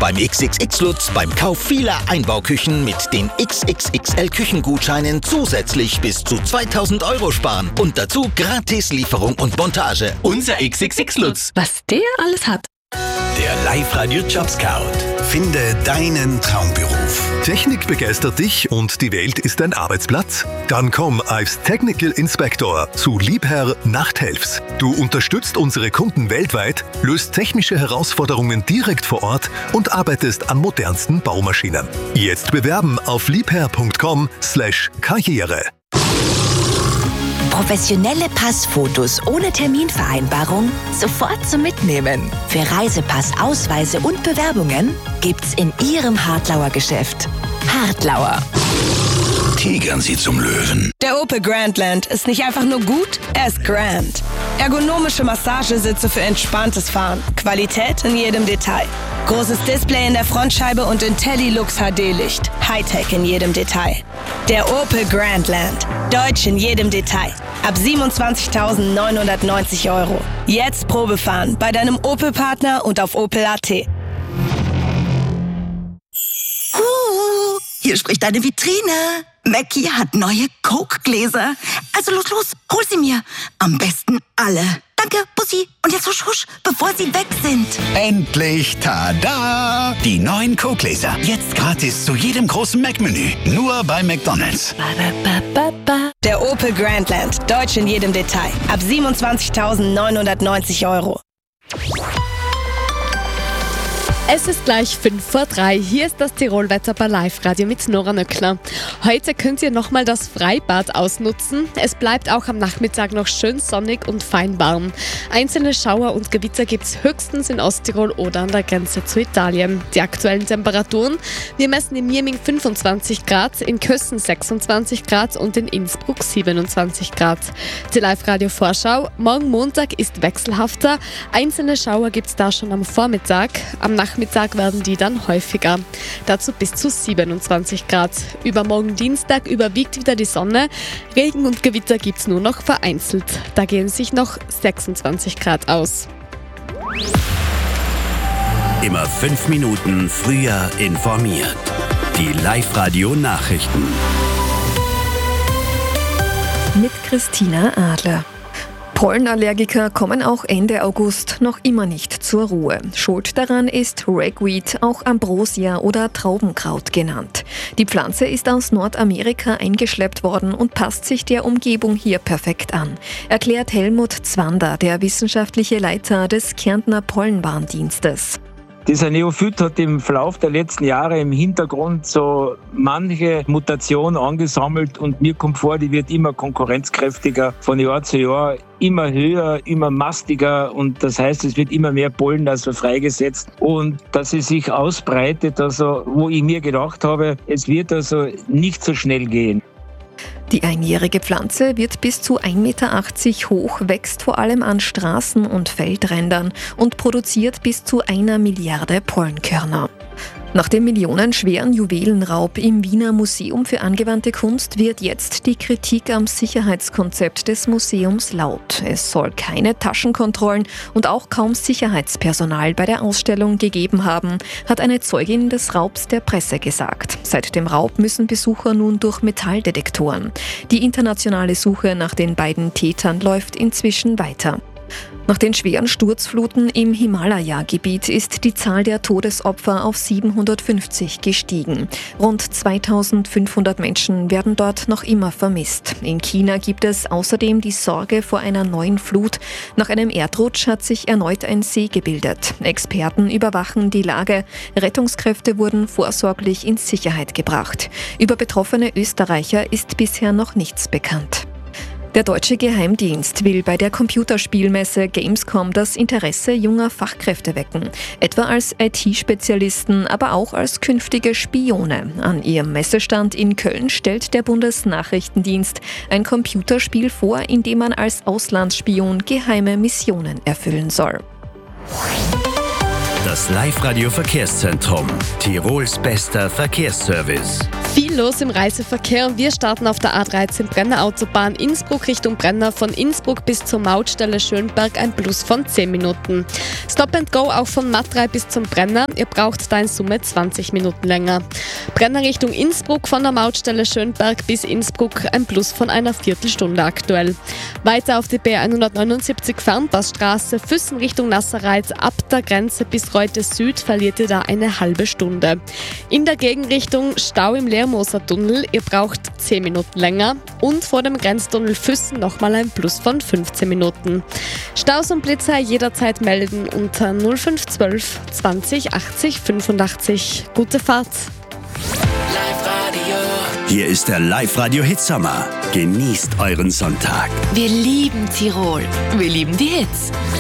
beim XXX-Lutz beim Kauf vieler Einbauküchen mit den XXXL-Küchengutscheinen zusätzlich bis zu 2.000 € sparen. Und dazu gratis Lieferung und Montage. Unser XXX-Lutz. Was der alles hat. Der Live-Radio-Job-Scout. Finde deinen Traumberuf. Technik begeistert dich und die Welt ist dein Arbeitsplatz? Dann komm als Technical Inspector zu Liebherr Nachthelfs. Du unterstützt unsere Kunden weltweit, löst technische Herausforderungen direkt vor Ort und arbeitest an modernsten Baumaschinen. Jetzt bewerben auf liebherr.com/Karriere. Professionelle Passfotos ohne Terminvereinbarung sofort zum Mitnehmen. Für Reisepass, Ausweise und Bewerbungen gibt's in Ihrem Hartlauer Geschäft. Hartlauer. Tigern Sie zum Löwen. Der Opel Grandland ist nicht einfach nur gut, er ist grand. Ergonomische Massagesitze für entspanntes Fahren. Qualität in jedem Detail. Großes Display in der Frontscheibe und IntelliLux HD-Licht. Hightech in jedem Detail. Der Opel Grandland. Deutsch in jedem Detail. Ab 27.990 €. Jetzt Probefahren bei deinem Opel-Partner und auf opel.at. Hier spricht deine Vitrine. Mackie hat neue Coke-Gläser. Also los, hol sie mir. Am besten alle. Danke, Bussi. Und jetzt husch, husch, bevor sie weg sind. Endlich, tada! Die neuen Coke-Gläser. Jetzt gratis zu jedem großen Mac-Menü. Nur bei McDonald's. Der Opel Grandland. Deutsch in jedem Detail. Ab 27.990 €. Es ist gleich 5:03 Uhr. Hier ist das Tirolwetter bei Live-Radio mit Nora Nöckler. Heute könnt ihr nochmal das Freibad ausnutzen. Es bleibt auch am Nachmittag noch schön sonnig und fein warm. Einzelne Schauer und Gewitter gibt es höchstens in Osttirol oder an der Grenze zu Italien. Die aktuellen Temperaturen: Wir messen in Mierming 25 Grad, in Kössen 26 Grad und in Innsbruck 27 Grad. Die Live-Radio-Vorschau: Morgen Montag ist wechselhafter. Einzelne Schauer gibt es da schon am Vormittag. Am Nachmittag werden die dann häufiger. Dazu bis zu 27 Grad. Übermorgen Dienstag überwiegt wieder die Sonne. Regen und Gewitter gibt es nur noch vereinzelt. Da gehen sich noch 26 Grad aus. Immer 5 Minuten früher informiert. Die Live-Radio-Nachrichten. Mit Christina Adler. Pollenallergiker kommen auch Ende August noch immer nicht zur Ruhe. Schuld daran ist Ragweed, auch Ambrosia oder Traubenkraut genannt. Die Pflanze ist aus Nordamerika eingeschleppt worden und passt sich der Umgebung hier perfekt an, erklärt Helmut Zwander, der wissenschaftliche Leiter des Kärntner Pollenwarndienstes. Dieser Neophyt hat im Verlauf der letzten Jahre im Hintergrund so manche Mutation angesammelt und mir kommt vor, die wird immer konkurrenzkräftiger von Jahr zu Jahr, immer höher, immer mastiger und das heißt, es wird immer mehr Pollen also freigesetzt und dass es sich ausbreitet, also wo ich mir gedacht habe, es wird also nicht so schnell gehen. Die einjährige Pflanze wird bis zu 1,80 Meter hoch, wächst vor allem an Straßen und Feldrändern und produziert bis zu 1 Milliarde Pollenkörner. Nach dem millionenschweren Juwelenraub im Wiener Museum für angewandte Kunst wird jetzt die Kritik am Sicherheitskonzept des Museums laut. Es soll keine Taschenkontrollen und auch kaum Sicherheitspersonal bei der Ausstellung gegeben haben, hat eine Zeugin des Raubs der Presse gesagt. Seit dem Raub müssen Besucher nun durch Metalldetektoren. Die internationale Suche nach den beiden Tätern läuft inzwischen weiter. Nach den schweren Sturzfluten im Himalaya-Gebiet ist die Zahl der Todesopfer auf 750 gestiegen. Rund 2500 Menschen werden dort noch immer vermisst. In China gibt es außerdem die Sorge vor einer neuen Flut. Nach einem Erdrutsch hat sich erneut ein See gebildet. Experten überwachen die Lage. Rettungskräfte wurden vorsorglich in Sicherheit gebracht. Über betroffene Österreicher ist bisher noch nichts bekannt. Der deutsche Geheimdienst will bei der Computerspielmesse Gamescom das Interesse junger Fachkräfte wecken, etwa als IT-Spezialisten, aber auch als künftige Spione. An ihrem Messestand in Köln stellt der Bundesnachrichtendienst ein Computerspiel vor, in dem man als Auslandsspion geheime Missionen erfüllen soll. Das Live-Radio Verkehrszentrum. Tirols bester Verkehrsservice. Viel los im Reiseverkehr. Wir starten auf der A13 Brenner Autobahn Innsbruck Richtung Brenner. Von Innsbruck bis zur Mautstelle Schönberg ein Plus von 10 Minuten. Stop and Go auch von Matrei bis zum Brenner. Ihr braucht da in Summe 20 Minuten länger. Brenner Richtung Innsbruck von der Mautstelle Schönberg bis Innsbruck ein Plus von einer Viertelstunde aktuell. Weiter auf die B179 Fernpassstraße Füssen Richtung Nassereith. Ab der Grenze bis Reute Süd verliert ihr da eine halbe Stunde. In der Gegenrichtung Stau im Lermoser Tunnel. Ihr braucht 10 Minuten länger. Und vor dem Grenztunnel Füssen nochmal ein Plus von 15 Minuten. Staus und Blitzer jederzeit melden unter 0512 20 80 85. Gute Fahrt! Hier ist der Live-Radio Hit Sommer. Genießt euren Sonntag. Wir lieben Tirol. Wir lieben die Hits.